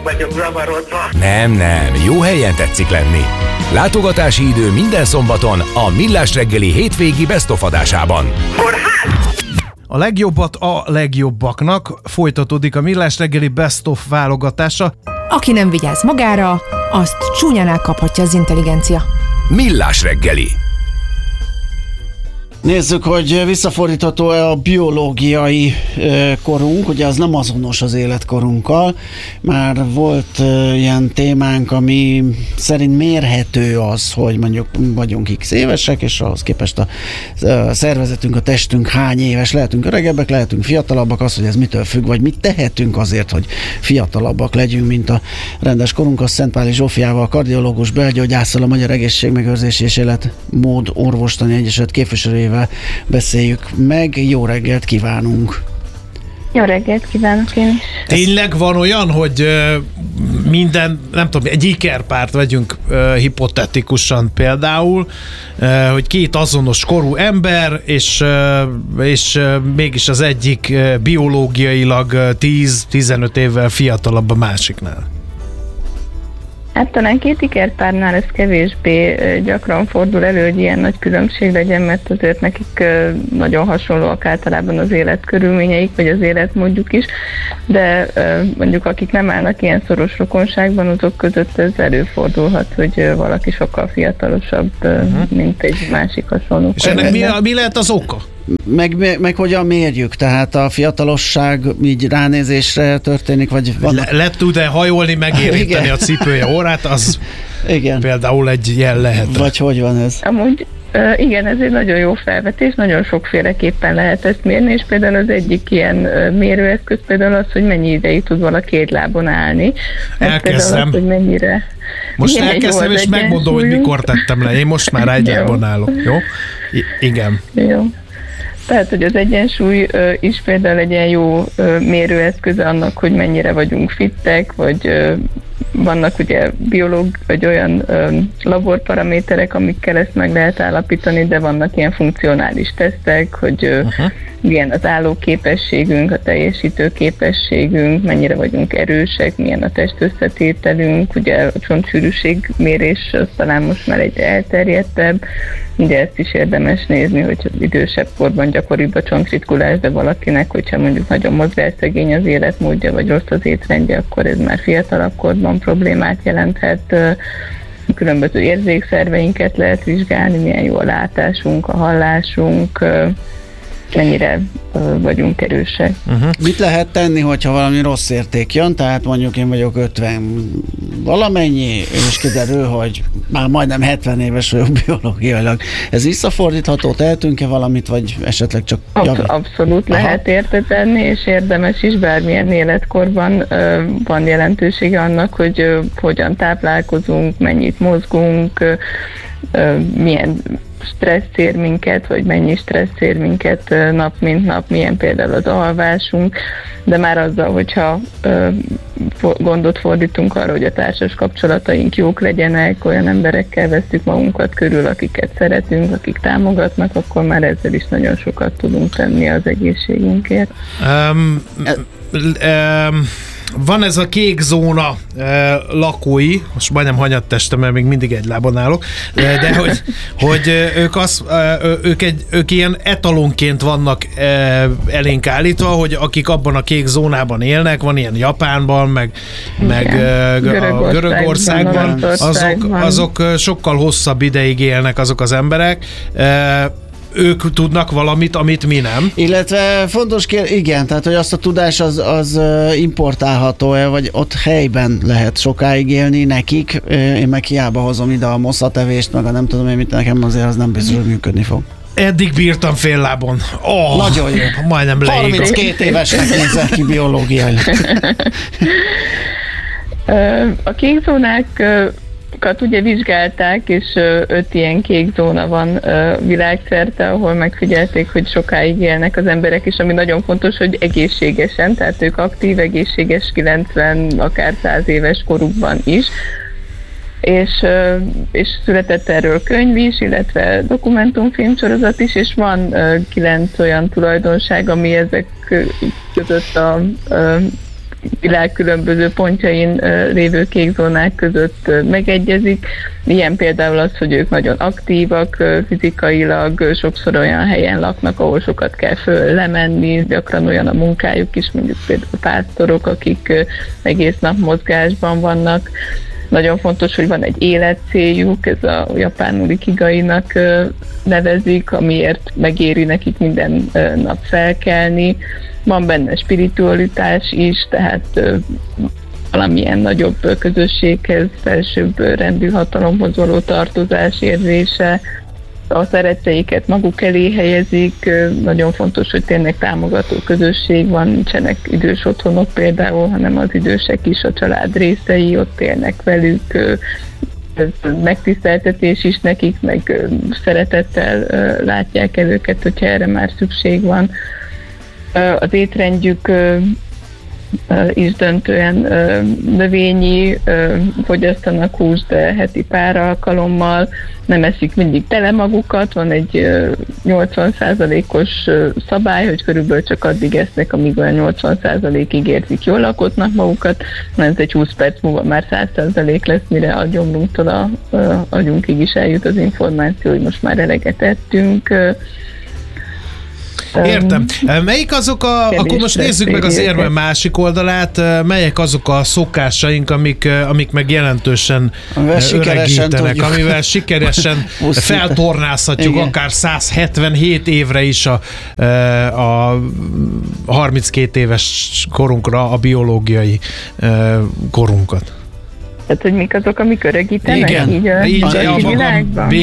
vagyok zavarodva. Nem, jó helyen tetszik lenni. Látogatási idő minden szombaton a Millás reggeli hétvégi Best of adásában. Kórház! A legjobbat a legjobbaknak folytatódik a Millás reggeli Best of válogatása. Aki nem vigyáz magára, azt csúnyán elkaphatja az intelligencia. Millás reggeli. Nézzük, hogy visszafordítható-e a biológiai korunk, ugye az nem azonos az életkorunkkal. Már volt ilyen témánk, ami szerint mérhető az, hogy mondjuk vagyunk x évesek, és ahhoz képest a szervezetünk, a testünk hány éves, lehetünk öregebbek, lehetünk fiatalabbak, az, hogy ez mitől függ, vagy mit tehetünk azért, hogy fiatalabbak legyünk, mint a rendes korunk. A Szentpáli Zsófiával, kardiológus, belgyógyásszal, a Magyar Egészségmegőrzési és Életmód Orvostani Egyesület képviselőjével beszéljük meg. Jó reggelt kívánunk! Jó reggelt kívánok én is! Tényleg van olyan, hogy minden, nem tudom, egy ikerpárt vegyünk hipotetikusan például, hogy két azonos korú ember, és mégis az egyik biológiailag 10-15 évvel fiatalabb a másiknál. Hát talán két ikerpárnál ez kevésbé gyakran fordul elő, hogy ilyen nagy különbség legyen, mert azért nekik nagyon hasonlóak általában az életkörülményeik, vagy az életmódjuk is, de mondjuk akik nem állnak ilyen szoros rokonságban, azok között ez előfordulhat, hogy valaki sokkal fiatalosabb, mint egy másik hasonló. És ennek mi lehet az oka? Meg hogyan mérjük? Tehát a fiatalosság így ránézésre történik, vagy vannak... Le tud-e hajolni, megérinteni a cipője órát, az igen. Például egy jel lehet. Vagy hogy van ez? Amúgy igen, ez egy nagyon jó felvetés, nagyon sokféleképpen lehet ezt mérni, és például az egyik ilyen mérőeszköz például az, hogy mennyi ideig tud valaki két lábon állni. Elkezdem. Az, hogy mennyire... Most elkezdtem, és megmondom, hogy mikor tettem le. Én most már egy lábon állok, jó? Igen. Jó. Tehát, hogy az egyensúly is például egy ilyen jó mérőeszköze annak, hogy mennyire vagyunk fittek, vagy vannak ugye vagy olyan laborparaméterek, amikkel ezt meg lehet állapítani, de vannak ilyen funkcionális tesztek, hogy milyen az állóképességünk, a teljesítő képességünk, mennyire vagyunk erősek, milyen a testösszetételünk, ugye a csontsűrűség mérés az talán most már egy elterjedtebb, ugye ezt is érdemes nézni, hogy idősebb korban gyakoribb a csontritkulás, de valakinek, hogyha mondjuk nagyon mozgásszegény az életmódja, vagy rossz az étrendje, akkor ez már fiatalabb korban problémát jelenthet. Különböző érzékszerveinket lehet vizsgálni, milyen jó a látásunk, a hallásunk, mennyire vagyunk erősek. Mit lehet tenni, hogyha valami rossz érték jön? Tehát mondjuk én vagyok 50 valamennyi, és kiderül, hogy már majdnem 70 éves vagyok biológiailag. Ez visszafordítható? Tehetünk-e valamit, vagy esetleg csak javít? Abszolút lehet érte tenni, és érdemes is, bármilyen életkorban van jelentősége annak, hogy hogyan táplálkozunk, mennyit mozgunk, milyen stressz ér minket, vagy mennyi stressz ér minket nap mint nap, milyen például az alvásunk, de már azzal, hogyha gondot fordítunk arra, hogy a társas kapcsolataink jók legyenek, olyan emberekkel vesszük magunkat körül, akiket szeretünk, akik támogatnak, akkor már ezzel is nagyon sokat tudunk tenni az egészségünkért. Van ez a kék zóna lakói, most majdnem hanyattestem, mert még mindig egy lábon állok, de hogy ők ilyen etalonként vannak elénk állítva, hogy akik abban a kék zónában élnek, van ilyen Japánban, meg Görögországban, azok sokkal hosszabb ideig élnek azok az emberek. Ők tudnak valamit, amit mi nem. Illetve fontos igen, tehát hogy azt a tudás az importálható-e, vagy ott helyben lehet sokáig élni nekik. Én meg hiába hozom ide a mosszatevést, meg a nem tudom én mit, nekem azért az nem biztos, hogy működni fog. Eddig bírtam fél lábon. Nagyon jó. Majdnem leég. 32 évesnek nézel ki biológiai. A kékzónákat ugye vizsgálták, és 5 ilyen kék zóna van világszerte, ahol megfigyelték, hogy sokáig élnek az emberek, és ami nagyon fontos, hogy egészségesen, tehát ők aktív, egészséges 90, akár 100 éves korukban is. És született erről könyv is, illetve dokumentumfilmsorozat is, és van 9 olyan tulajdonság, ami ezek között a világ különböző pontjain lévő kékzónák között megegyezik. Ilyen például az, hogy ők nagyon aktívak fizikailag, sokszor olyan helyen laknak, ahol sokat kell föl lemenni, gyakran olyan a munkájuk is, mondjuk például a pásztorok, akik egész nap mozgásban vannak. Nagyon fontos, hogy van egy életcéljuk, ez a japánul ikigainak nevezik, amiért megéri nekik minden nap felkelni. Van benne spiritualitás is, tehát valamilyen nagyobb közösséghez, felsőbb rendű hatalomhoz való tartozás érzése, a szeretteiket maguk elé helyezik, nagyon fontos, hogy tényleg támogató közösség van, nincsenek idős otthonok például, hanem az idősek is a család részei, ott élnek velük, megtiszteltetés is nekik, meg szeretettel látják el őket, hogyha erre már szükség van. Az étrendjük is döntően növényi, fogyasztanak húst, de heti pár alkalommal, nem eszik mindig tele magukat, van egy 80%-os szabály, hogy körülbelül csak addig esznek, amíg olyan 80%-ig érzik, jól alkotnak magukat, mert ez egy 20 perc múlva már 100% lesz, mire a gyomrunktól a agyunkig is eljut az információ, hogy most már eleget ettünk. Értem. Melyik azok akkor most nézzük meg az érme másik oldalát, melyek azok a szokásaink, amik meg jelentősen öregítenek, amivel sikeresen feltornázhatjuk akár 177 évre is a 32 éves korunkra a biológiai korunkat. Tehát, hogy mik azok, amik öregítenek igen, így a világban?